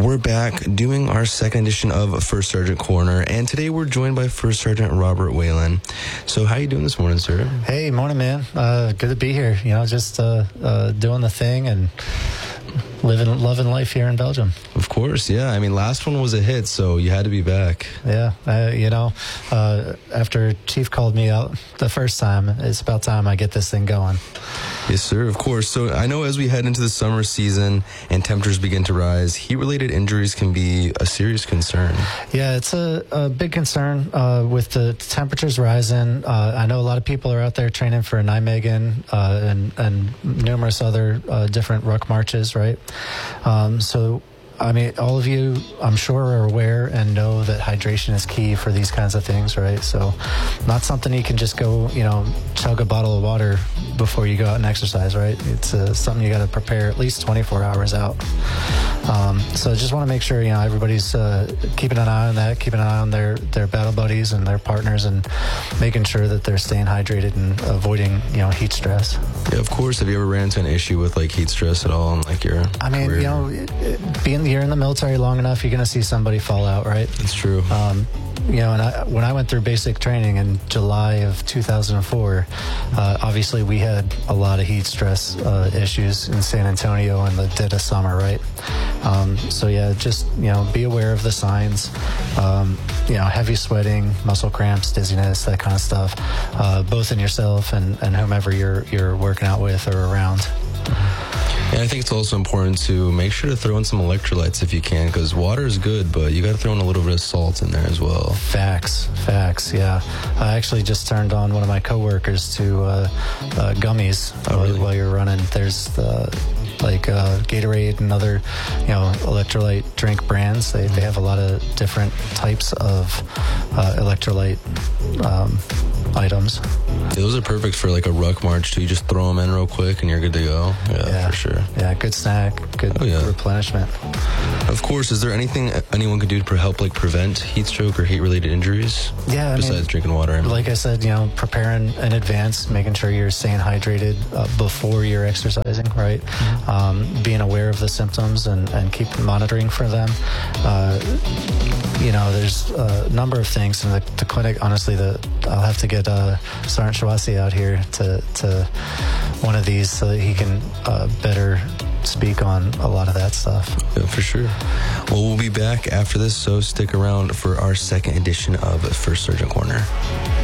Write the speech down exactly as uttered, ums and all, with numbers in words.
we're back doing our second edition of First Sergeant Corner, and today we're joined by First Sergeant Robert Whalen. So how are you doing this morning, sir? Hey, morning, man. Uh, good to be here. You know, just uh, uh, doing the thing and living, loving life here in Belgium. Of course, yeah. I mean, last one was a hit, so you had to be back. Yeah, uh, you know, uh, after Chief called me out the first time, it's about time I get this thing going. Yes, sir, of course. So I know as we head into the summer season and temperatures begin to rise, heat-related injuries can be a serious concern. Yeah, it's a, a big concern uh, with the temperatures rising. Uh, I know a lot of people are out there training for Nijmegen uh, and, and numerous other uh, different ruck marches, right? Um, so I mean, all of you, I'm sure, are aware and know that hydration is key for these kinds of things, right? So not something you can just go, you know, chug a bottle of water before you go out and exercise, right? It's uh, something you got to prepare at least twenty-four hours out. Um, so I just want to make sure, you know, everybody's uh, keeping an eye on that, keeping an eye on their, their battle buddies and their partners, and making sure that they're staying hydrated and avoiding, you know, heat stress. Yeah, of course. Have you ever ran into an issue with, like, heat stress at all in, like, your I mean, career? you know, it, it, being you're in the military long enough, you're going to see somebody fall out, right? That's true. Um, you know, and I, when I went through basic training in July of two thousand four, uh, obviously we had a lot of heat stress uh, issues in San Antonio in the dead of summer, right? Um, so yeah, just, you know, be aware of the signs. Um, you know, heavy sweating, muscle cramps, dizziness, that kind of stuff, uh, both in yourself and, and whomever you're you're working out with or around. And I think it's also important to make sure to throw in some electrolytes if you can, because water is good, but you got to throw in a little bit of salt in there as well. Facts, facts, yeah. I actually just turned on one of my coworkers to uh, uh, gummies oh, while, really? while you're running. There's the, like uh, Gatorade and other, you know, electrolyte drink brands. They they have a lot of different types of uh, electrolyte um, items. Yeah, those are perfect for like a ruck march too. You just throw them in real quick and you're good to go. Yeah, Yeah, for sure. Yeah, good snack, good Oh, yeah. replenishment. Of course, is there anything anyone could do to help like prevent heat stroke or heat-related injuries? Yeah, I besides mean, drinking water. I mean. Like I said, you know, preparing in advance, making sure you're staying hydrated uh, before you're exercising, right? Mm-hmm. Um, being aware of the symptoms and, and keep monitoring for them. Uh, you know, there's a number of things in the, the clinic. Honestly, the I'll have to get uh, Sergeant Shawasi out here to, to one of these so that he can uh, better speak on a lot of that stuff. Yeah, for sure. Well, we'll be back after this, so stick around for our second edition of First Sergeant Corner.